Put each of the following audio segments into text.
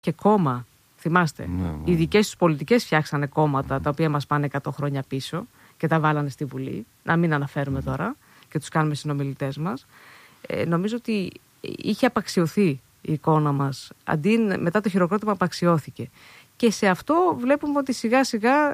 και κόμμα. Θυμάστε, Ναι. οι δικές τους πολιτικές φτιάξανε κόμματα τα οποία μας πάνε 100 χρόνια πίσω και τα βάλανε στη Βουλή. Να μην αναφέρουμε τώρα και τους κάνουμε συνομιλητές μας. Νομίζω ότι είχε απαξιωθεί η εικόνα μας. Αντί μετά το χειροκρότημα απαξιώθηκε. Και σε αυτό βλέπουμε ότι σιγά σιγά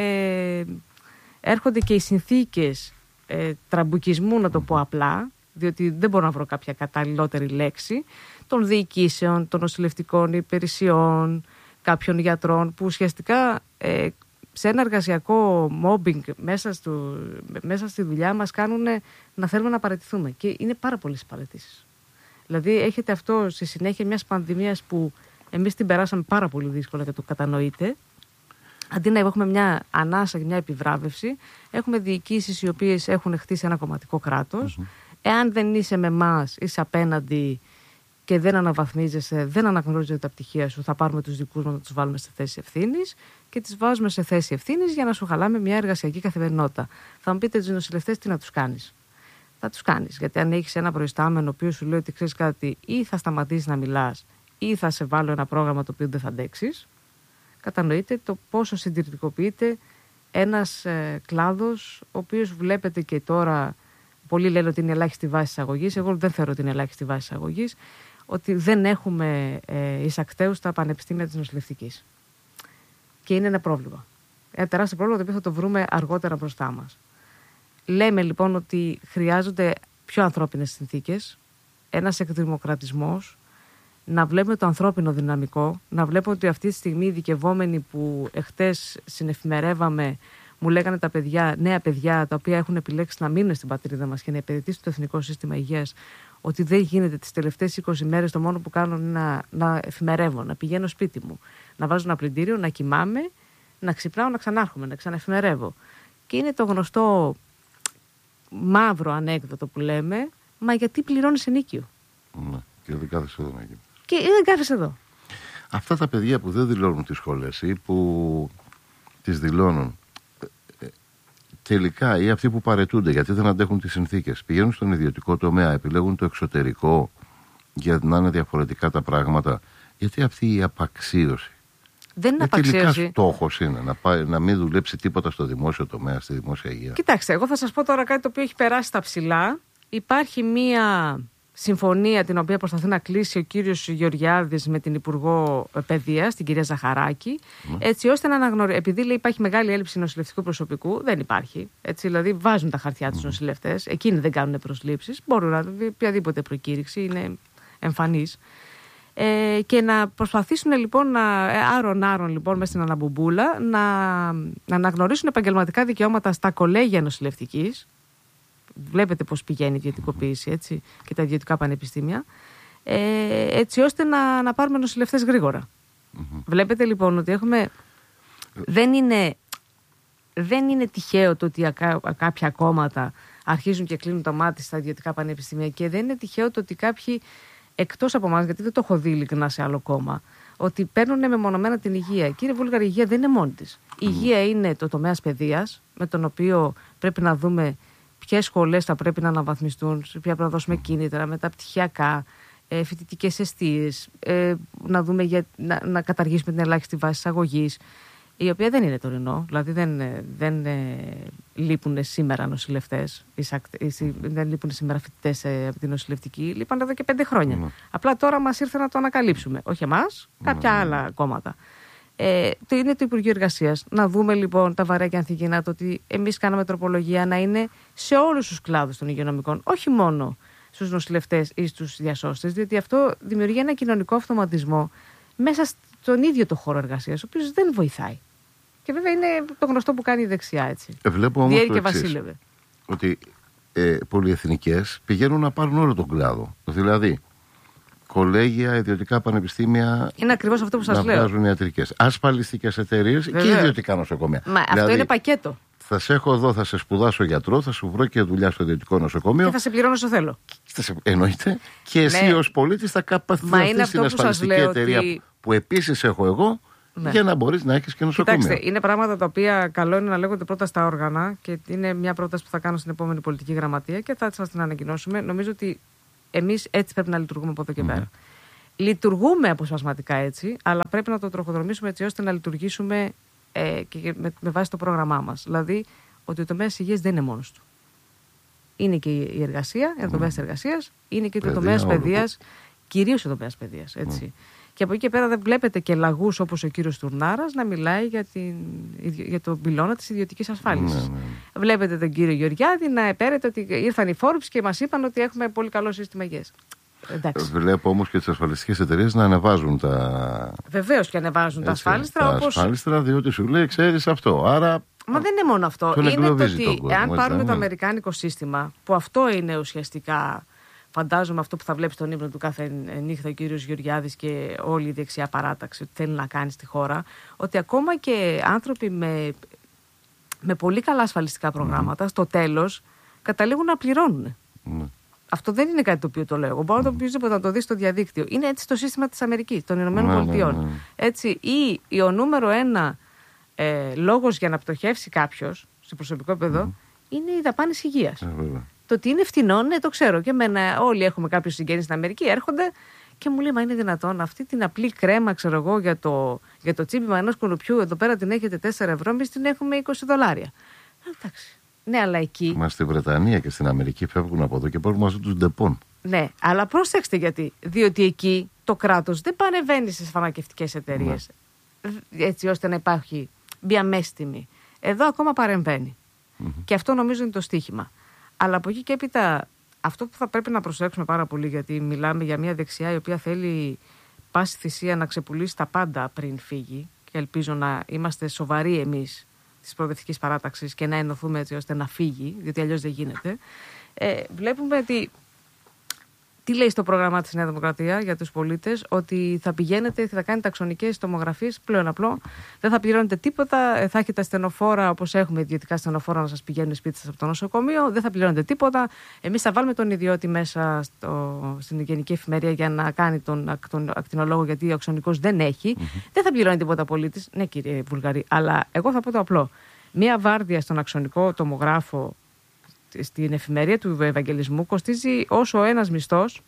έρχονται και οι συνθήκες τραμπουκισμού, να το πω απλά, διότι δεν μπορώ να βρω κάποια καταλληλότερη λέξη, των διοικήσεων, των νοσηλευτικών υπηρεσιών, κάποιων γιατρών, που ουσιαστικά σε ένα εργασιακό mobbing μέσα στη δουλειά μας κάνουν να θέλουμε να παραιτηθούμε. Και είναι πάρα πολλές παραιτήσεις. Δηλαδή έχετε αυτό στη συνέχεια μιας πανδημίας που εμείς την περάσαμε πάρα πολύ δύσκολα και το κατανοείτε. Αντί να έχουμε μια ανάσα και μια επιβράβευση, έχουμε διοικήσεις οι οποίες έχουν χτίσει ένα κομματικό κράτος. Εάν δεν είσαι με εμάς, είσαι απέναντι και δεν αναβαθμίζεσαι, δεν αναγνωρίζεται τα πτυχία σου, θα πάρουμε τους δικούς μας να τους βάλουμε σε θέση ευθύνης και τις βάζουμε σε θέση ευθύνης για να σου χαλάμε μια εργασιακή καθημερινότητα. Θα μου πείτε τους νοσηλευτές τι να τους κάνεις. Θα τους κάνεις. Γιατί αν έχεις ένα προϊστάμενο ο οποίος σου λέει ότι ξέρεις κάτι, ή θα σταματήσεις να μιλάς, ή θα σε βάλω ένα πρόγραμμα το οποίο δεν θα αντέξεις, κατανοείτε το πόσο συντηρητικοποιείται ένας κλάδος, ο οποίος βλέπετε και τώρα. Πολλοί λένε ότι είναι ελάχιστη βάση εισαγωγής. Εγώ δεν θεωρώ ότι είναι ελάχιστη βάση εισαγωγής. Ότι δεν έχουμε εισακτέους στα πανεπιστήμια της νοσηλευτικής. Και είναι ένα πρόβλημα. Ένα τεράστιο πρόβλημα το οποίο θα το βρούμε αργότερα μπροστά μας. Λέμε λοιπόν ότι χρειάζονται πιο ανθρώπινες συνθήκες, ένας εκδημοκρατισμός, να βλέπουμε το ανθρώπινο δυναμικό, να βλέπουμε ότι αυτή τη στιγμή οι ειδικευόμενοι που εχθές συνεφημερεύαμε, μου λέγανε τα παιδιά, νέα παιδιά, τα οποία έχουν επιλέξει να μείνουν στην πατρίδα μας και να υπηρετήσουν το Εθνικό Σύστημα Υγείας, ότι δεν γίνεται τις τελευταίες 20 μέρες το μόνο που κάνω είναι να εφημερεύω, να πηγαίνω σπίτι μου, να βάζω ένα πλυντήριο, να κοιμάμαι, να ξυπνάω, να ξανάρχομαι, να ξαναεφημερεύω. Και είναι το γνωστό μαύρο ανέκδοτο που λέμε, μα γιατί πληρώνεις ενίκιο. Ναι, και δεν κάθεσαι εδώ να γίνει. Και δεν κάθεσαι εδώ. Αυτά τα παιδιά που δεν δηλώνουν τις σχολές ή που τις δηλώνουν, τελικά ή αυτοί που παραιτούνται γιατί δεν αντέχουν τις συνθήκες, πηγαίνουν στον ιδιωτικό τομέα, επιλέγουν το εξωτερικό για να είναι διαφορετικά τα πράγματα. Γιατί αυτή η απαξίωση. Δεν είναι απαξίωση. Τελικά στόχος είναι να μην δουλέψει τίποτα στο δημόσιο τομέα, στη δημόσια υγεία. Κοιτάξτε, εγώ θα σας πω τώρα κάτι το οποίο έχει περάσει στα ψηλά. Υπάρχει μία συμφωνία την οποία προσπαθεί να κλείσει ο κύριος Γεωργιάδης με την Υπουργό Παιδείας, την κυρία Ζαχαράκη, έτσι ώστε να αναγνωρίσει. Επειδή λέει υπάρχει μεγάλη έλλειψη νοσηλευτικού προσωπικού, δεν υπάρχει. Έτσι, δηλαδή βάζουν τα χαρτιά τους νοσηλευτές, εκείνοι δεν κάνουν προσλήψεις. Μπορούν να δει οποιαδήποτε προκήρυξη, είναι εμφανής. Και να προσπαθήσουν λοιπόν άρον λοιπόν μέσα στην αναμπουμπούλα να αναγνωρίσουν επαγγελματικά δικαιώματα στα κολέγια νοσηλευτικής. Βλέπετε πώς πηγαίνει η ιδιωτικοποίηση, έτσι, και τα ιδιωτικά πανεπιστήμια, έτσι ώστε να πάρουμε νοσηλευτές γρήγορα. Βλέπετε λοιπόν ότι έχουμε. Δεν είναι τυχαίο το ότι κάποια κόμματα αρχίζουν και κλείνουν το μάτι στα ιδιωτικά πανεπιστήμια, και δεν είναι τυχαίο το ότι κάποιοι εκτός από εμάς, γιατί δεν το έχω δει ειλικρινά σε άλλο κόμμα, ότι παίρνουν μεμονωμένα την υγεία. Κύριε Βούλγαρη, η υγεία δεν είναι μόνη της. Η υγεία είναι το τομέας παιδείας, με τον οποίο πρέπει να δούμε ποιες σχολές θα πρέπει να αναβαθμιστούν, σε ποια πρέπει να δώσουμε κίνητρα, μεταπτυχιακά, φοιτητικές εστίες, να δούμε να καταργήσουμε την ελάχιστη βάση εισαγωγής, η οποία δεν είναι τωρινό. Δηλαδή δεν λείπουν σήμερα νοσηλευτές, δεν λείπουν σήμερα φοιτητές από την νοσηλευτική, λείπαν εδώ και 5 χρόνια. Απλά τώρα μας ήρθε να το ανακαλύψουμε. Όχι εμάς, κάποια άλλα κόμματα. Είναι το Υπουργείο Εργασίας. Να δούμε λοιπόν τα βαρέα και ανθυγιεινά, το ότι εμείς κάναμε τροπολογία να είναι σε όλους τους κλάδους των υγειονομικών, όχι μόνο στους νοσηλευτές ή στους διασώστες, διότι αυτό δημιουργεί ένα κοινωνικό αυτοματισμό μέσα στον ίδιο το χώρο εργασίας, ο οποίος δεν βοηθάει. Και βέβαια είναι το γνωστό που κάνει η δεξιά, έτσι. Βλέπω όμως το εξής, ότι πολυεθνικές πηγαίνουν να πάρουν όλο τον κλάδο. Δηλαδή, κολέγια, ιδιωτικά πανεπιστήμια. Είναι ακριβώς αυτό που σας λέω. Να βγάζουν ιατρικές. Ασφαλιστικές εταιρείες και ιδιωτικά νοσοκομεία. Μα δηλαδή, αυτό είναι πακέτο. Θα σε έχω εδώ, θα σε σπουδάσω γιατρό, θα σου βρω και δουλειά στο ιδιωτικό νοσοκομείο. Και θα σε πληρώνω όσο θέλω. Εννοείται. Και εσύ ως πολίτης θα καπαθείς στην ασφαλιστική εταιρεία που επίσης έχω εγώ. Ναι. Για να μπορείς να έχεις και νοσοκομείο. Κοιτάξτε, είναι πράγματα τα οποία καλό είναι να λέγονται πρώτα στα όργανα, και είναι μια πρόταση που θα κάνω στην επόμενη πολιτική γραμματεία και θα σας την ανακοινώσουμε. Νομίζω ότι εμείς έτσι πρέπει να λειτουργούμε από εδώ και πέρα. Λειτουργούμε αποσπασματικά έτσι, αλλά πρέπει να το τροχοδρομήσουμε έτσι ώστε να λειτουργήσουμε και με βάση το πρόγραμμά μας. Δηλαδή, ότι ο τομέας της υγείας δεν είναι μόνος του. Είναι και η εργασία, ο τομέας της εργασίας, είναι και το τομέας παιδείας, κυρίως ο τομέας παιδείας. Έτσι. Και από εκεί και πέρα δεν βλέπετε και λαγούς όπως ο κύριος Τουρνάρας να μιλάει για τον πυλώνα της ιδιωτικής ασφάλισης. Βλέπετε τον κύριο Γεωργιάδη να επέρεται ότι ήρθαν οι Forbes και μας είπαν ότι έχουμε πολύ καλό σύστημα υγείας. Βλέπω όμως και τις ασφαλιστικές εταιρείες να ανεβάζουν τα. Βεβαίως και ανεβάζουν τα ασφάλιστρα. Τα ασφάλιστρα, διότι σου λέει, ξέρεις αυτό. Άρα. Μα δεν είναι μόνο αυτό. Είναι το ότι εάν πάρουμε το αμερικάνικο σύστημα, που αυτό είναι ουσιαστικά, φαντάζομαι αυτό που θα βλέπει στον ύπνο του κάθε νύχτα ο κύριος Γεωργιάδης και όλη η δεξιά παράταξη, ότι θέλει να κάνει στη χώρα, ότι ακόμα και άνθρωποι με πολύ καλά ασφαλιστικά προγράμματα, στο τέλος καταλήγουν να πληρώνουν. Αυτό δεν είναι κάτι το οποίο το λέω. Εγώ μπορώ να το δει στο διαδίκτυο. Είναι έτσι το σύστημα της Αμερικής, των Ηνωμένων Πολιτειών. Έτσι, ή ο νούμερο ένα λόγος για να πτωχεύσει κάποιος σε προσωπικό επίπεδο είναι η δαπάνης υγείας. Το ότι είναι φτηνό, ναι, το ξέρω. Και εμένα, όλοι έχουμε κάποιους συγγενείς στην Αμερική, έρχονται και μου λέει: μα είναι δυνατόν αυτή την απλή κρέμα, ξέρω εγώ, για το τσίπημα ενός κουνουπιού, εδώ πέρα την έχετε 4 ευρώ, εμείς την έχουμε $20. Εντάξει. Ναι, αλλά εκεί. Μα στη Βρετανία και στην Αμερική φεύγουν από εδώ και παίρνουν μαζί τους ντεπών. Ναι, αλλά προσέξτε γιατί. Διότι εκεί το κράτος δεν παρεμβαίνει στις φαρμακευτικές εταιρείες. Έτσι ώστε να υπάρχει μια μέση τιμή. Εδώ ακόμα παρεμβαίνει. Και αυτό νομίζω είναι το στίχημα. Αλλά από εκεί και έπειτα, αυτό που θα πρέπει να προσέξουμε πάρα πολύ, γιατί μιλάμε για μια δεξιά η οποία θέλει πάση θυσία να ξεπουλήσει τα πάντα πριν φύγει. Και ελπίζω να είμαστε σοβαροί εμείς της προοδευτικής παράταξης και να ενωθούμε έτσι ώστε να φύγει, διότι αλλιώς δεν γίνεται. Βλέπουμε ότι. Τι λέει στο πρόγραμμα της Νέα Δημοκρατία για τους πολίτες, ότι θα πηγαίνετε και θα κάνετε αξονικές τομογραφίες, πλέον απλό, δεν θα πληρώνετε τίποτα, θα έχετε ασθενοφόρα όπως έχουμε ιδιωτικά ασθενοφόρα να σας πηγαίνουν σπίτι σας από το νοσοκομείο, δεν θα πληρώνετε τίποτα. Εμείς θα βάλουμε τον ιδιώτη μέσα στην Γενική Εφημερία για να κάνει τον ακτινολόγο, γιατί ο αξονικός δεν έχει. Δεν θα πληρώνει τίποτα πολίτης. Ναι, κύριε Βουλγαρή, αλλά εγώ θα πω το απλό. Μία βάρδια στον αξονικό τομογράφο στην εφημερία του Ευαγγελισμού κοστίζει όσο ένας μισθός,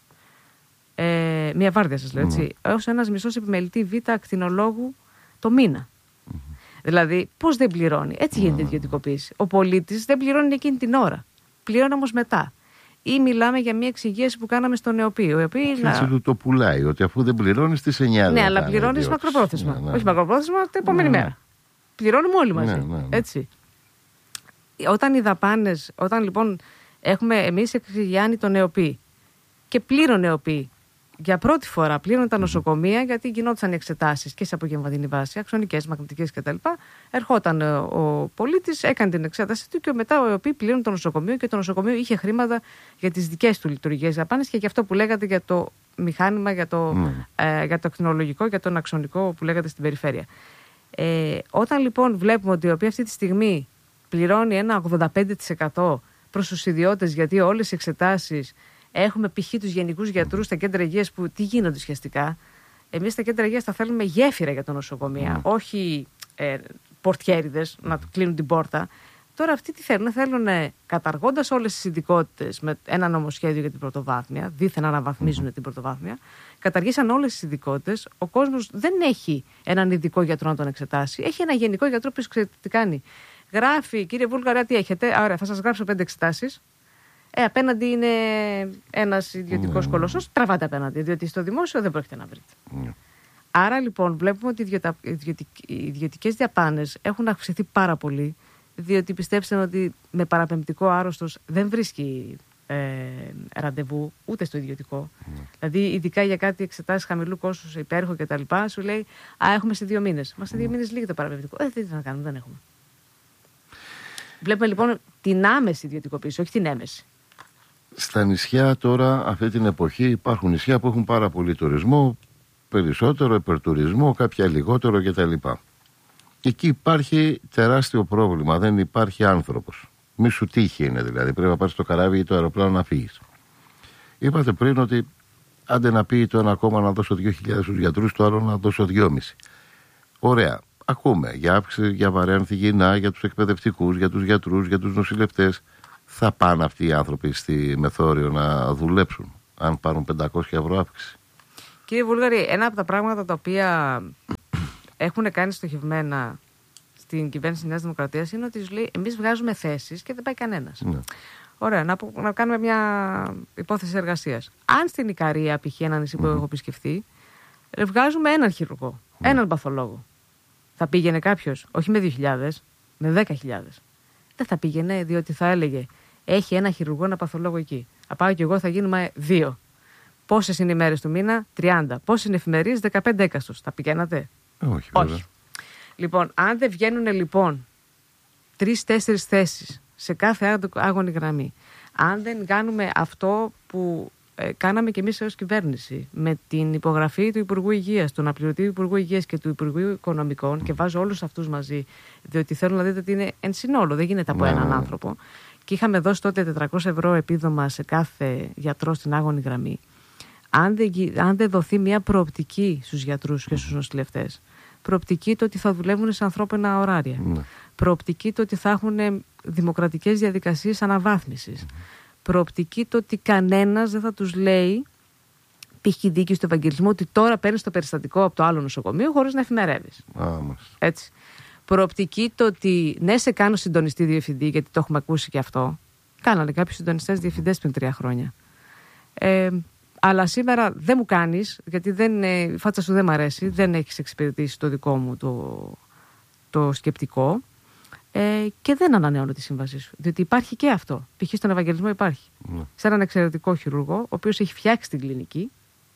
μία βάρδια σας λέω έτσι, όσο ένας μισθός επιμελητή β' ακτινολόγου το μήνα. Δηλαδή, πώς δεν πληρώνει. Έτσι γίνεται η ιδιωτικοποίηση. Ο πολίτης δεν πληρώνει εκείνη την ώρα. Πληρώνει όμως μετά. Ή μιλάμε για μια εξυγίαση που κάναμε στο νεοποιείο. Έτσι του το πουλάει, ότι αφού δεν πληρώνεις τις 9. Ναι, αλλά πληρώνεις μακροπρόθεσμα. Όχι μακροπρόθεσμα, την επόμενη μέρα. Πληρώνουμε όλοι μαζί. Έτσι. Όταν οι δαπάνες, όταν λοιπόν έχουμε εμείς εξηγιάνει το νεοποιή και πλήρωνε νεοποιή, για πρώτη φορά πλήρωνε τα νοσοκομεία, γιατί γινόντουσαν οι εξετάσεις και σε απογευματινή βάση, αξονικές, μαγνητικές κτλ. Ερχόταν ο πολίτης, έκανε την εξέταση του και μετά ο ΕΟΠΗ πλήρωνε το νοσοκομείο και το νοσοκομείο είχε χρήματα για τις δικές του λειτουργίες δαπάνες και για αυτό που λέγατε για το μηχάνημα, για το ακτινολογικό, για τον αξονικό που λέγατε στην περιφέρεια. Όταν λοιπόν βλέπουμε ότι η ΕΟΠΗ αυτή τη στιγμή πληρώνει ένα 85% προς τους ιδιώτες, γιατί όλες οι εξετάσεις έχουμε π.χ. τους γενικούς γιατρούς στα κέντρα υγείας που τι γίνονται ουσιαστικά. Εμείς στα κέντρα υγείας θα θέλουμε γέφυρα για τα νοσοκομεία, όχι πορτιέριδες να κλείνουν την πόρτα. Τώρα αυτοί τι θέλουν, καταργώντας όλες τις ειδικότητες με ένα νομοσχέδιο για την πρωτοβάθμια, δήθεν αναβαθμίζουν την πρωτοβάθμια, καταργήσαν όλες τις ειδικότητες. Ο κόσμος δεν έχει έναν ειδικό γιατρό να τον εξετάσει, έχει ένα γενικό γιατρό που ξέρετε τι κάνει. Γράφει, κύριε Βούλγαρα, τι έχετε. Ωραία, θα σας γράψω 5 εξετάσεις. Απέναντι είναι ένας ιδιωτικός κολοσσός. Τραβάτε απέναντι, διότι στο δημόσιο δεν πρόκειται να βρείτε. Άρα λοιπόν βλέπουμε ότι οι ιδιωτικές δαπάνες έχουν αυξηθεί πάρα πολύ, διότι πιστέψτε ότι με παραπεμπτικό άρρωστος δεν βρίσκει ραντεβού ούτε στο ιδιωτικό. Δηλαδή, ειδικά για κάτι εξετάσεις χαμηλού κόστους, υπέροχο κτλ., σου λέει έχουμε σε 2 μήνες. Μα σε 2 μήνες λύγει το παραπεμπτικό. Τι να κάνουμε, δεν έχουμε. Βλέπουμε λοιπόν την άμεση ιδιωτικοποίηση, όχι την έμεση. Στα νησιά τώρα, αυτή την εποχή, υπάρχουν νησιά που έχουν πάρα πολύ τουρισμό, περισσότερο υπερτουρισμό, κάποια λιγότερο κτλ. Εκεί υπάρχει τεράστιο πρόβλημα, δεν υπάρχει άνθρωπος. Μη σου τύχει είναι δηλαδή, πρέπει να πάρεις το καράβι ή το αεροπλάνο να φύγεις. Είπατε πριν ότι άντε να πει το ένα κόμμα να δώσω 2.000 στους γιατρούς, το άλλο να δώσω 2.500. Ωραία. Ακούμε για αύξηση, για βαρέανθη υγιεινά, για τους εκπαιδευτικούς, για τους γιατρούς, για τους νοσηλευτές. Θα πάνε αυτοί οι άνθρωποι στη Μεθόριο να δουλέψουν, αν πάρουν 500 ευρώ αύξηση? Κύριε Βούλγαρη, ένα από τα πράγματα τα οποία έχουν κάνει στοχευμένα στην κυβέρνηση της Νέας Δημοκρατίας είναι ότι λέει εμείς βγάζουμε θέσεις και δεν πάει κανένας. Ναι. Ωραία, να κάνουμε μια υπόθεση εργασίας. Αν στην Ικαρία, π.χ. ένα νησί που έχω επισκεφθεί, βγάζουμε έναν χειρουργό, έναν παθολόγο. Θα πήγαινε κάποιος, όχι με 2.000, με 10.000. Δεν θα πήγαινε, διότι θα έλεγε έχει ένα χειρουργό, ένα παθολόγο εκεί. Θα πάω κι εγώ, θα γίνουμε 2. Πόσες είναι οι μέρες του μήνα? 30. Πόσες είναι εφημερίες? 15 έκαστος. Θα πηγαίνατε? Όχι. Λοιπόν, αν δεν βγαίνουν λοιπόν 3-4 θέσεις σε κάθε άγωνη γραμμή, αν δεν κάνουμε αυτό που κάναμε κι εμείς ως κυβέρνηση με την υπογραφή του Υπουργού Υγείας, του αναπληρωτή Υπουργού Υγείας και του Υπουργού Οικονομικών, και βάζω όλους αυτούς μαζί, διότι θέλω να δείτε ότι είναι εν συνόλο, δεν γίνεται από έναν άνθρωπο, και είχαμε δώσει τότε 400 ευρώ επίδομα σε κάθε γιατρό στην άγωνη γραμμή. Αν δεν δοθεί μια προοπτική στους γιατρούς και στους νοσηλευτές, προοπτική το ότι θα δουλεύουν σε ανθρώπινα ωράρια, προοπτική το ότι θα έχουν δημοκρατικές διαδικασίες αναβάθμισης, προοπτική το ότι κανένας δεν θα τους λέει, π.χ. δίκη στο Ευαγγελισμό, ότι τώρα παίρνεις το περιστατικό από το άλλο νοσοκομείο χωρίς να εφημερεύεις. Έτσι. Προοπτική το ότι ναι, σε κάνω συντονιστή διευθυντή, γιατί το έχουμε ακούσει και αυτό. Κάνανε κάποιους συντονιστές διευθυντές πριν 3 χρόνια. Αλλά σήμερα δεν μου κάνεις, γιατί η φάτσα σου δεν μ' αρέσει, δεν έχεις εξυπηρετήσει το δικό μου το σκεπτικό, και δεν ανανεώνω τη σύμβασή σου. Διότι υπάρχει και αυτό. Π.χ. στον Ευαγγελισμό υπάρχει. Σε έναν εξαιρετικό χειρουργό, ο οποίος έχει φτιάξει την κλινική,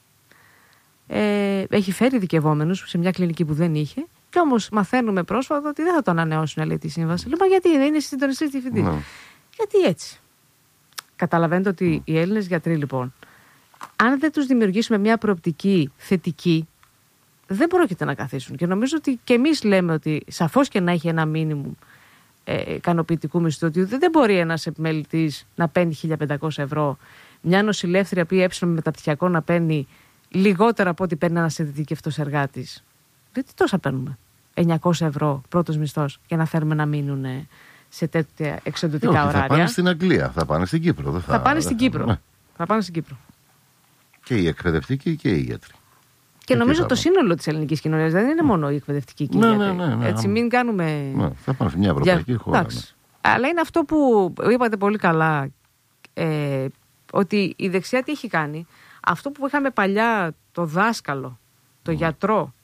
έχει φέρει ειδικευόμενους σε μια κλινική που δεν είχε, και όμως μαθαίνουμε πρόσφατα ότι δεν θα το ανανεώσουν, λέει, τη σύμβαση. Λέω, μα γιατί δεν είναι συντονιστής διευθυντής? Γιατί έτσι? Καταλαβαίνετε ότι οι Έλληνες γιατροί, λοιπόν, αν δεν τους δημιουργήσουμε μια προοπτική θετική, δεν πρόκειται να καθίσουν. Και νομίζω ότι και εμείς λέμε ότι σαφώς και να έχει ένα μίνιμουμ ικανοποιητικού μισθού, ότι δεν μπορεί ένας επιμελητής να παίρνει 1.500 ευρώ, μια νοσηλεύτρια που έψινο με μεταπτυχιακό να παίρνει λιγότερα από ό,τι παίρνει ένας ειδικευτός εργάτης. Γιατί τόσα παίρνουμε? 900 ευρώ πρώτος μισθός, για να φέρουμε να μείνουν σε τέτοια εξοντωτικά ωράρια. Θα πάνε στην Αγγλία, θα πάνε στην Κύπρο. Θα πάνε στην Κύπρο. Θα πάνε στην Κύπρο. Και οι εκπαιδευτικοί και οι γιατροί. Και νομίζω το σύνολο της ελληνικής κοινωνίας δεν είναι μόνο η εκπαιδευτική και οι γιατροί. Έτσι, μην κάνουμε. Θα πάνε σε μια ευρωπαϊκή χώρα. Αλλά είναι αυτό που είπατε πολύ καλά, ότι η δεξιά τι έχει κάνει? Αυτό που είχαμε παλιά, το δάσκαλο, το γιατρό,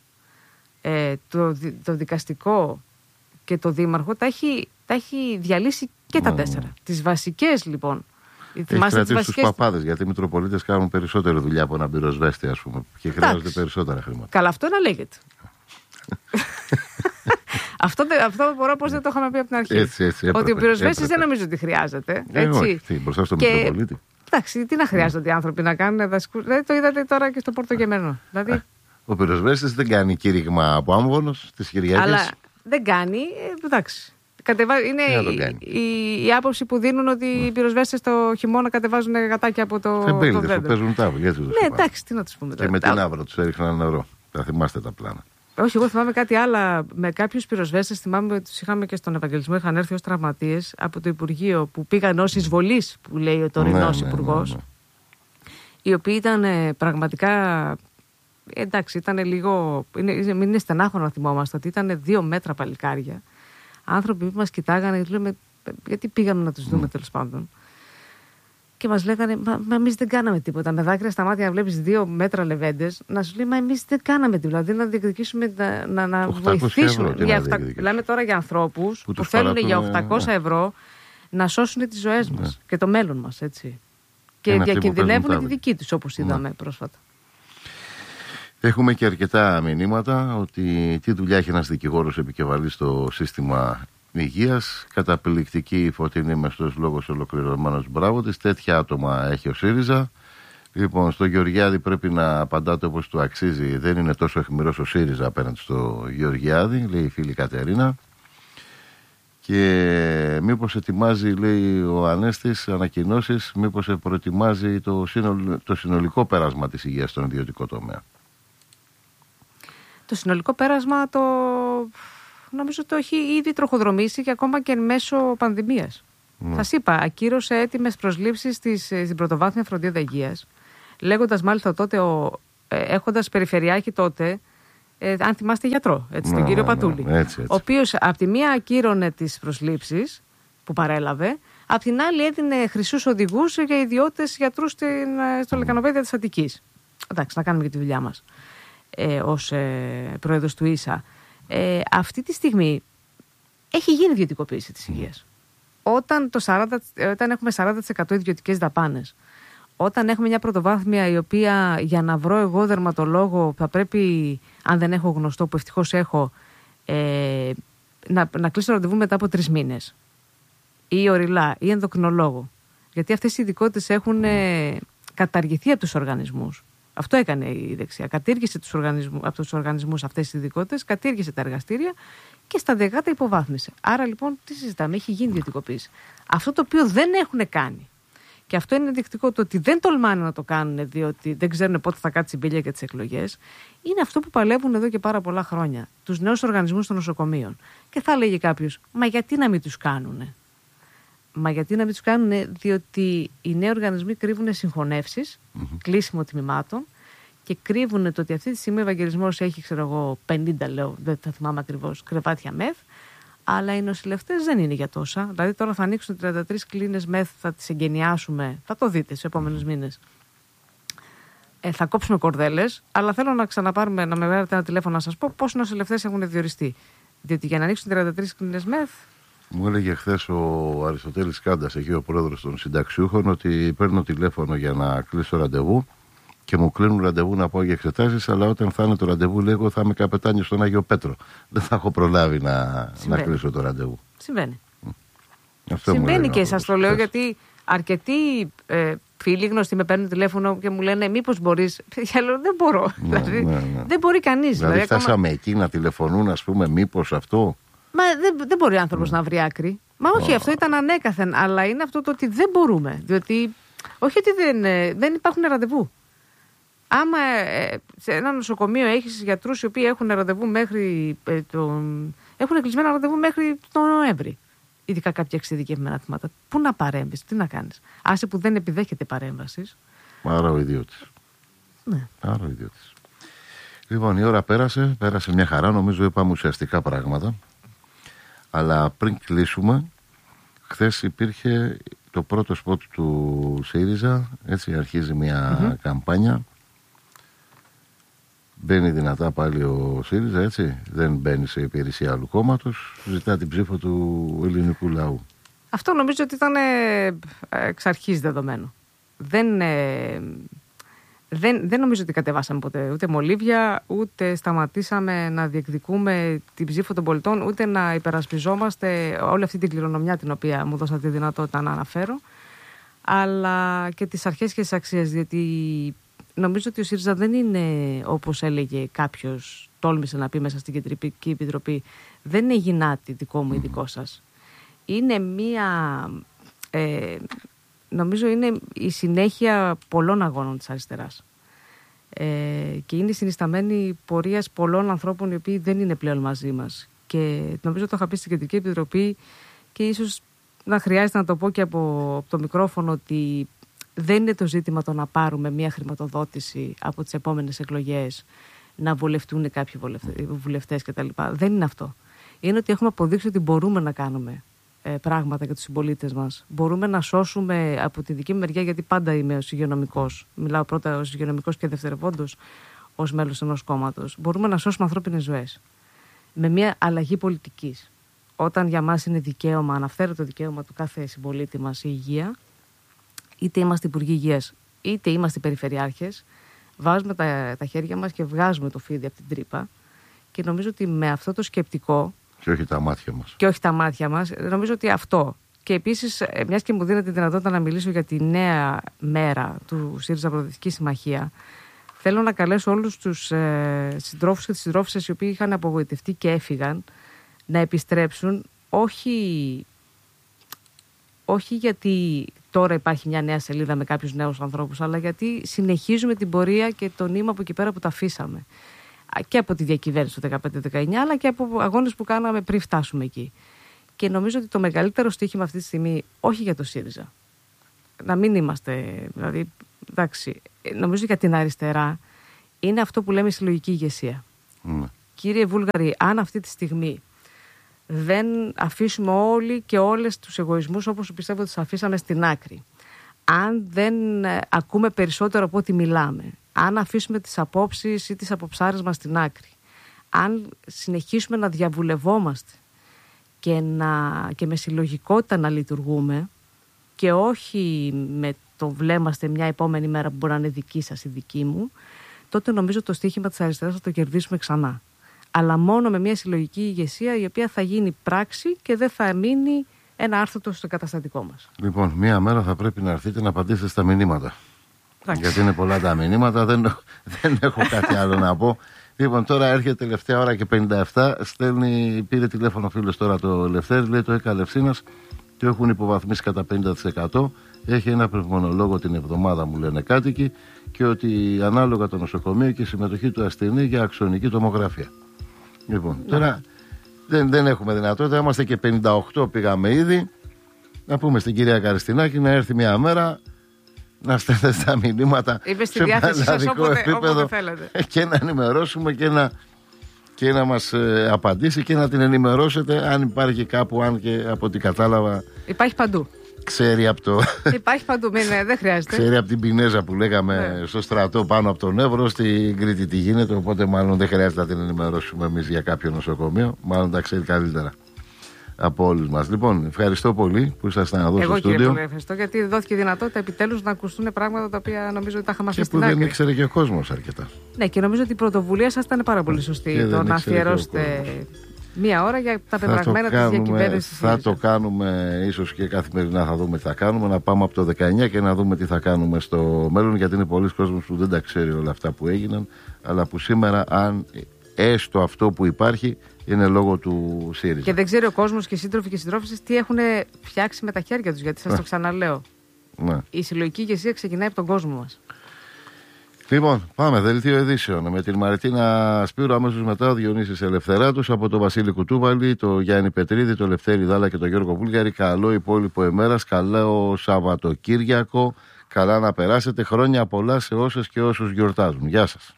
το δικαστικό και το δήμαρχο, τα έχει διαλύσει και τα 4. Τις βασικές, λοιπόν. Έχει κρατήσει τους παπάδες, γιατί οι Μητροπολίτες κάνουν περισσότερη δουλειά από έναν πυροσβέστη, ας πούμε, και χρειάζονται περισσότερα χρήματα. Καλά, αυτό να λέγεται. Αυτό μπορώ, πώς δεν το είχαμε πει από την αρχή. Έτσι, ότι ο πυροσβέστης δεν νομίζω ότι χρειάζεται. Όχι, μπροστά στον Μητροπολίτη. Εντάξει, τι να χρειάζονται οι άνθρωποι να κάνουν δασκού. Δεν το είδατε τώρα και στο Πορτογεμένο. Δηλαδή... Ο πυροσβέστης δεν κάνει κήρυγμα από Άμβονος τις Κυριακές. Αλλά δεν κάνει, εντάξει. Είναι η άποψη που δίνουν ότι οι πυροσβέστες το χειμώνα κατεβάζουν γατάκια από το δέντρο. Παίζουν τάβλη. Ναι, εντάξει, τι να τους πούμε τώρα. Και με την άβρα τους έριχναν νερό. Θα θυμάστε τα πλάνα. Όχι, εγώ θυμάμαι κάτι άλλο. Με κάποιους πυροσβέστες, θυμάμαι ότι τους είχαμε και στον Ευαγγελισμό, είχαν έρθει ως τραυματίες από το Υπουργείο, που πήγαν ως εισβολής, που λέει ο τωρινός υπουργός. Οι οποίοι ήταν πραγματικά. Εντάξει, ήταν λίγο. Είναι στενάχωρο να θυμόμαστε ότι ήταν 2 μέτρα παλικάρια. Άνθρωποι που μας κοιτάγανε, λέμε, γιατί πήγαμε να τους δούμε, τέλος πάντων. Και μας λέγανε, μα εμείς δεν κάναμε τίποτα. Με δάκρυα στα μάτια να βλέπεις 2 μέτρα λεβέντες, να σου λέει, μα εμείς δεν κάναμε τίποτα. Δηλαδή να διεκδικήσουμε, να βοηθήσουμε. Μιλάμε τώρα για ανθρώπους που θέλουν για 800 ευρώ να σώσουν τις ζωές μας και το μέλλον μας, έτσι. Και διακινδυνεύουν τη δική τους, όπως είδαμε πρόσφατα. Έχουμε και αρκετά μηνύματα ότι τι δουλειά έχει ένας δικηγόρος επικεφαλής στο σύστημα υγείας. Καταπληκτική Φωτεινή Μεστός, λόγος ολοκληρωμένος, μπράβο της. Τέτοια άτομα έχει ο ΣΥΡΙΖΑ. Λοιπόν, στο Γεωργιάδη πρέπει να απαντάτε όπως του αξίζει. Δεν είναι τόσο αιχμηρός ο ΣΥΡΙΖΑ απέναντι στο Γεωργιάδη, λέει η φίλη Κατερίνα. Και μήπως ετοιμάζει, λέει ο Ανέστης, ανακοινώσεις, μήπως προετοιμάζει το συνολικό πέρασμα της υγείας στον ιδιωτικό τομέα. Το συνολικό πέρασμα νομίζω το έχει ήδη τροχοδρομήσει και ακόμα και εν μέσω πανδημίας. Σας είπα, ακύρωσε έτοιμες προσλήψεις στην πρωτοβάθμια φροντίδα υγείας, λέγοντας μάλιστα τότε έχοντας περιφερειάρχη τότε, αν θυμάστε, γιατρό, τον κύριο Πατούλη. Έτσι. Ο οποίος από τη μία ακύρωνε τις προσλήψεις που παρέλαβε, απ' την άλλη έδινε χρυσούς οδηγούς για ιδιώτες γιατρούς στο Λεκανοπαίδιο της Αττικής. Εντάξει, να κάνουμε και τη δουλειά μας ως πρόεδρος του ίσα. Αυτή τη στιγμή έχει γίνει ιδιωτικοποίηση της υγείας. Όταν έχουμε 40% ιδιωτικές δαπάνες, όταν έχουμε μια πρωτοβάθμια η οποία, για να βρω εγώ δερματολόγο, θα πρέπει, αν δεν έχω γνωστό, που ευτυχώς έχω, να κλείσω ραντεβού μετά από 3 μήνες, ή οριλά ή ενδοκρινολόγο, γιατί αυτές οι ειδικότητες έχουν καταργηθεί από τους οργανισμούς. Αυτό έκανε η δεξιά. Κατήργησε από τους οργανισμούς αυτές τις ειδικότητες, κατήργησε τα εργαστήρια και σταδιακά τα υποβάθμισε. Άρα λοιπόν, τι συζητάμε, έχει γίνει ιδιωτικοποίηση. Αυτό το οποίο δεν έχουν κάνει, και αυτό είναι ενδεικτικό, το ότι δεν τολμάνε να το κάνουν, διότι δεν ξέρουν πότε θα κάτσει η μπίλια για τις εκλογές, είναι αυτό που παλεύουν εδώ και πάρα πολλά χρόνια. Τους νέους οργανισμούς των νοσοκομείων. Και θα έλεγε κάποιος, μα γιατί να μην τους κάνουνε? Μα γιατί να μην τους κάνουν, διότι οι νέοι οργανισμοί κρύβουν συγχωνεύσεις, κλείσιμο τμήματων, και κρύβουν το ότι αυτή τη στιγμή ο Ευαγγελισμός έχει, 50, λέω, δεν θα θυμάμαι ακριβώς, κρεβάτια μεθ, αλλά οι νοσηλευτές δεν είναι για τόσα. Δηλαδή τώρα θα ανοίξουν 33 κλίνες μεθ, θα τις εγκαινιάσουμε, θα το δείτε στους επόμενους μήνες. Θα κόψουμε κορδέλες, αλλά θέλω να ξαναπάρουμε, να με βγάλετε ένα τηλέφωνο να σας πω πόσοι νοσηλευτές έχουν διοριστεί. Διότι για να ανοίξουν 33 κλίνες μεθ. Μου έλεγε χθες ο Αριστοτέλης Κάντας, εκεί ο πρόεδρος των συνταξιούχων, ότι παίρνω τηλέφωνο για να κλείσω ραντεβού και μου κλείνουν ραντεβού να πάω για εξετάσεις, αλλά όταν θα είναι το ραντεβού, λέγω, θα είμαι καπετάνιος στον Άγιο Πέτρο. Δεν θα έχω προλάβει να κλείσω το ραντεβού. Συμβαίνει. Αυτό συμβαίνει και σας το λέω, γιατί αρκετοί φίλοι γνωστοί με παίρνουν τηλέφωνο και μου λένε, μήπως μπορείς? Δεν μπορώ. Δεν μπορεί κανείς. Δηλαδή φτάσαμε εκεί να τηλεφωνούν, ας πούμε, μήπως αυτό. Μα δεν μπορεί ο άνθρωπος να βρει άκρη. Μα όχι, αυτό ήταν ανέκαθεν, αλλά είναι αυτό το ότι δεν μπορούμε. Διότι, όχι ότι δεν υπάρχουν ραντεβού. Άμα σε ένα νοσοκομείο έχεις γιατρούς οι οποίοι έχουν ραντεβού έχουν κλεισμένα ραντεβού μέχρι τον Νοέμβρη, ειδικά κάποια εξειδικευμένα θύματα, πού να παρέμβεις, τι να κάνεις? Άσε που δεν επιδέχεται παρέμβασης. Άρα ο ιδιώτης. Ναι. Άρα ο ιδιώτης. Λοιπόν, η ώρα πέρασε μια χαρά, νομίζω είπαμε ουσιαστικά πράγματα. Αλλά πριν κλείσουμε, χθες υπήρχε το πρώτο σποτ του ΣΥΡΙΖΑ, έτσι αρχίζει μια καμπάνια. Μπαίνει δυνατά πάλι ο ΣΥΡΙΖΑ, έτσι, δεν μπαίνει σε υπηρεσία άλλου κόμματος, ζητά την ψήφο του ελληνικού λαού. Αυτό νομίζω ότι ήταν εξ αρχής δεδομένο. Δεν νομίζω ότι κατεβάσαμε ποτέ ούτε μολύβια, ούτε σταματήσαμε να διεκδικούμε την ψήφο των πολιτών, ούτε να υπερασπιζόμαστε όλη αυτή την κληρονομιά την οποία μου δώσατε τη δυνατότητα να αναφέρω, αλλά και τις αρχές και τις αξίες, διότι νομίζω ότι ο ΣΥΡΙΖΑ δεν είναι, όπως έλεγε κάποιος, τόλμησε να πει μέσα στην Κεντρική Επιτροπή, δεν είναι γυνάτι δικό μου ή δικό σας. Είναι νομίζω είναι η συνέχεια πολλών αγώνων της αριστεράς. Και είναι συνισταμένη πορείας πολλών ανθρώπων οι οποίοι δεν είναι πλέον μαζί μας. Και νομίζω το είχα πει στην Κεντρική Επιτροπή και ίσως να χρειάζεται να το πω και από το μικρόφωνο, ότι δεν είναι το ζήτημα το να πάρουμε μια χρηματοδότηση από τις επόμενες εκλογές, να βολευτούν κάποιοι βουλευτές κτλ. Δεν είναι αυτό. Είναι ότι έχουμε αποδείξει ότι μπορούμε να κάνουμε πράγματα για τους συμπολίτες μας. Μπορούμε να σώσουμε από τη δική μου μεριά, γιατί πάντα είμαι ως υγειονομικός. Μιλάω πρώτα ως υγειονομικός και δευτερευόντως ως μέλος ενός κόμματος. Μπορούμε να σώσουμε ανθρώπινες ζωές με μια αλλαγή πολιτικής. Όταν για μας είναι δικαίωμα, αναφέρεται το δικαίωμα του κάθε συμπολίτη μας η υγεία, είτε είμαστε υπουργοί υγείας, είτε είμαστε περιφερειάρχες, βάζουμε τα χέρια μας και βγάζουμε το φίδι από την τρύπα. Και νομίζω ότι με αυτό το σκεπτικό. Και όχι τα μάτια μας. Και όχι τα μάτια μας. Νομίζω ότι αυτό. Και επίσης, μιας και μου δίνετε τη δυνατότητα να μιλήσω για τη νέα μέρα του ΣΥΡΙΖΑ Προοδευτική Συμμαχία, θέλω να καλέσω όλους τους συντρόφους και τις συντρόφισσες οι οποίοι είχαν απογοητευτεί και έφυγαν, να επιστρέψουν, όχι γιατί τώρα υπάρχει μια νέα σελίδα με κάποιους νέους ανθρώπους, αλλά γιατί συνεχίζουμε την πορεία και το νήμα από εκεί πέρα που τα αφήσαμε. Και από τη διακυβέρνηση του 2015-2019, αλλά και από αγώνες που κάναμε πριν φτάσουμε εκεί. Και νομίζω ότι το μεγαλύτερο στοίχημα αυτή τη στιγμή, όχι για το ΣΥΡΙΖΑ, να μην είμαστε, δηλαδή, εντάξει, νομίζω για την αριστερά, είναι αυτό που λέμε συλλογική ηγεσία. Κύριε Βούλγαρη, αν αυτή τη στιγμή δεν αφήσουμε όλοι και όλες τους εγωισμούς όπως πιστεύω ότι τους αφήσαμε στην άκρη, αν δεν ακούμε περισσότερο από ό,τι μιλάμε, αν αφήσουμε τις απόψεις ή τις αποψάρες μας στην άκρη, αν συνεχίσουμε να διαβουλευόμαστε και με συλλογικότητα να λειτουργούμε και όχι με το βλέμαστε μια επόμενη μέρα που μπορεί να είναι δική σας ή δική μου, τότε νομίζω το στοίχημα της αριστεράς θα το κερδίσουμε ξανά. Αλλά μόνο με μια συλλογική ηγεσία η οποία θα γίνει πράξη και δεν θα μείνει ένα άρθρο στο καταστατικό μας. Λοιπόν, μία μέρα θα πρέπει να έρθετε να απαντήσετε στα μηνύματα. Γιατί είναι πολλά τα μηνύματα, δεν έχω κάτι άλλο να πω. Λοιπόν, τώρα έρχεται τελευταία ώρα και 57, πήρε τηλέφωνο ο φίλος τώρα το Ελευθέρη, λέει το ΕΚΑ Λευσίνας, το έχουν υποβαθμίσει κατά 50%, έχει ένα πνευμονολόγο την εβδομάδα μου λένε κάτοικοι και ότι ανάλογα το νοσοκομείο και η συμμετοχή του ασθενή για αξονική τομογραφία. Λοιπόν, τώρα δεν έχουμε δυνατότητα, είμαστε και 58 πήγαμε ήδη, να πούμε στην κυρία Καριστινάκη να έρθει μια μέρα να στέλνετε στα μηνύματα στη διάθεση σας όποτε θέλετε και να ενημερώσουμε και να μας απαντήσει και να την ενημερώσετε αν υπάρχει κάπου, αν και από ό,τι κατάλαβα υπάρχει παντού. Ξέρει από το... Υπάρχει παντού, δεν χρειάζεται. Ξέρει από την Πινέζα που λέγαμε στο στρατό πάνω από τον Εύρο, στην Κρήτη τι γίνεται, οπότε μάλλον δεν χρειάζεται να την ενημερώσουμε εμείς για κάποιο νοσοκομείο, μάλλον τα ξέρει καλύτερα από όλους μας. Λοιπόν, ευχαριστώ πολύ που ήσασταν εδώ στο στούντιο. Εγώ, κύριε, ευχαριστώ, γιατί δόθηκε δυνατότητα επιτέλους να ακουστούν πράγματα τα οποία νομίζω ότι τα είχαμε αφήσει στην άκρη. Και που δεν ήξερε και ο κόσμος αρκετά. Ναι, και νομίζω ότι η πρωτοβουλία σας ήταν πάρα πολύ σωστή. Το να αφιερώσετε μία ώρα για τα πεπραγμένα της διακυβέρνησης. Θα το κάνουμε ίσως και καθημερινά, θα δούμε τι θα κάνουμε. Να πάμε από το 19 και να δούμε τι θα κάνουμε στο μέλλον, γιατί είναι πολλοί κόσμος που δεν τα ξέρει όλα αυτά που έγιναν, αλλά που σήμερα, αν έστω αυτό που υπάρχει, είναι λόγω του ΣΥΡΙΖΑ. Και δεν ξέρει ο κόσμος και οι σύντροφοι και οι συντρόφισσες τι έχουν φτιάξει με τα χέρια τους, γιατί σας το ξαναλέω. Ναι. Η συλλογική ηγεσία ξεκινάει από τον κόσμο μας. Λοιπόν, πάμε, δελτίο ειδήσεων. Με την Μαριτίνα Σπύρου, αμέσως μετά ο Διονύσης Ελευθεράτος, από τον Βασίλη Κουτούβαλη, τον Γιάννη Πετρίδη, τον Λευτέρη Δάλα και τον Γιώργο Βούλγαρη. Καλό υπόλοιπο ημέρας, καλό Σαββατοκύριακο. Καλά να περάσετε, χρόνια πολλά σε όσες και όσους γιορτάζουν. Γεια σας.